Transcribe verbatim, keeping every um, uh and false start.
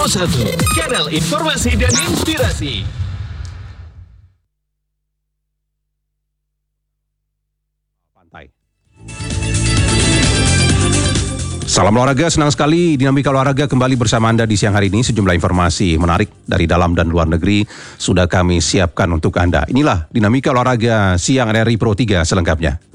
Pro satu, kanal informasi dan inspirasi. Pantai. Salam olahraga, senang sekali Dinamika Olahraga kembali bersama Anda di siang hari ini. Sejumlah informasi menarik dari dalam dan luar negeri sudah kami siapkan untuk Anda. Inilah Dinamika Olahraga siang R R I Pro tiga selengkapnya.